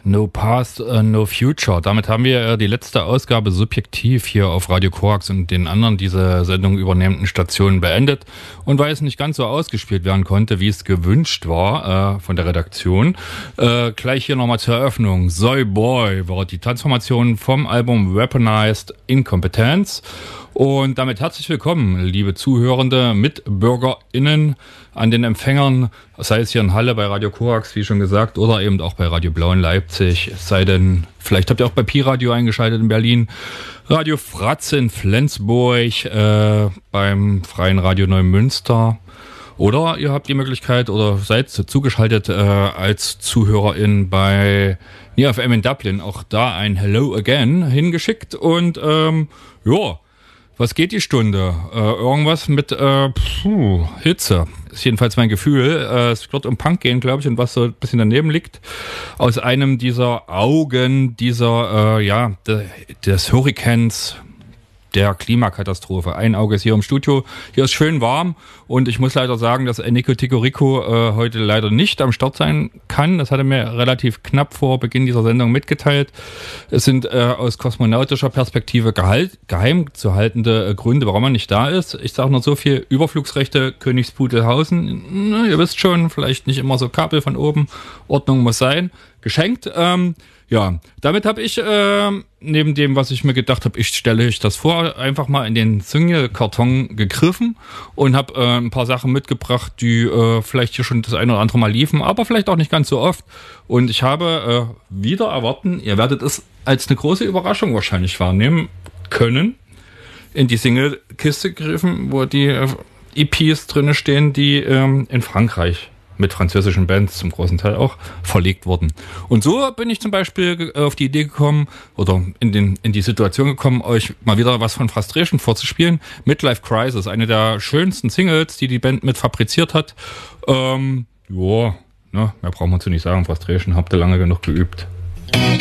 No Past, No Future. Damit haben wir die letzte Ausgabe subjektiv hier auf Radio Korax und den anderen diese Sendung übernehmenden Stationen beendet. Und weil es nicht ganz so ausgespielt werden konnte, wie es gewünscht war von der Redaktion, gleich hier nochmal zur Eröffnung. Soy Boy war die Transformation vom Album Weaponized Incompetence. Und damit herzlich willkommen, liebe Zuhörende, MitbürgerInnen an den Empfängern, sei es hier in Halle bei Radio Korax, wie schon gesagt, oder eben auch bei Radio Blau in Leipzig, es sei denn, vielleicht habt ihr auch bei Pi-Radio eingeschaltet in Berlin, Radio Fratze in Flensburg, beim Freien Radio Neumünster, oder ihr habt die Möglichkeit oder seid zugeschaltet als ZuhörerIn bei NeoFM in Dublin, auch da ein Hello Again hingeschickt und ja, was geht die Stunde? Irgendwas mit Hitze. Ist jedenfalls mein Gefühl. Es wird um Punk gehen, glaube ich, und was so ein bisschen daneben liegt. Aus einem dieser Augen dieser, des Hurrikans, der Klimakatastrophe. Ein Auge ist hier im Studio. Hier ist schön warm und ich muss leider sagen, dass Nico Ticorico heute leider nicht am Start sein kann. Das hat er mir relativ knapp vor Beginn dieser Sendung mitgeteilt. Es sind aus kosmonautischer Perspektive geheim zu haltende Gründe, warum er nicht da ist. Ich sage nur so viel: Überflugsrechte Königspudelhausen. Na, ihr wisst schon, vielleicht nicht immer so Kabel von oben. Ordnung muss sein. Geschenkt. Ja, damit habe ich, neben dem, was ich mir gedacht habe, stelle ich das vor, einfach mal in den Single-Karton gegriffen und habe ein paar Sachen mitgebracht, die vielleicht hier schon das eine oder andere Mal liefen, aber vielleicht auch nicht ganz so oft. Und ich habe wieder erwarten, ihr werdet es als eine große Überraschung wahrscheinlich wahrnehmen können, in die Single-Kiste gegriffen, wo die EPs drinne stehen, die in Frankreich mit französischen Bands zum großen Teil auch verlegt wurden. Und so bin ich zum Beispiel auf die Idee gekommen oder in die Situation gekommen, euch mal wieder was von Frustration vorzuspielen. Midlife Crisis, eine der schönsten Singles, die Band mit fabriziert hat. Mehr brauchen wir zu nicht sagen. Frustration habt ihr lange genug geübt.